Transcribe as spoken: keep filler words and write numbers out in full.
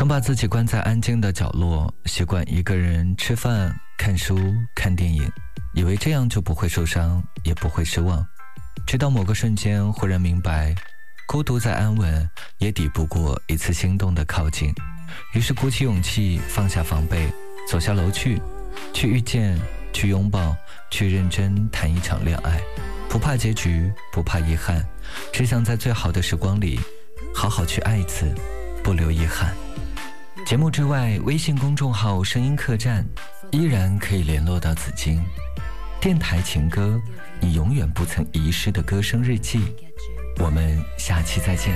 把自己关在安静的角落，习惯一个人吃饭、看书、看电影，以为这样就不会受伤，也不会失望。直到某个瞬间忽然明白，孤独再安稳也抵不过一次心动的靠近，于是鼓起勇气，放下防备，走下楼去，去遇见，去拥抱，去认真谈一场恋爱，不怕结局，不怕遗憾，只想在最好的时光里好好去爱一次，不留遗憾。节目之外，微信公众号声音客栈依然可以联络到紫金。电台情歌，你永远不曾遗失的歌声日记。我们下期再见。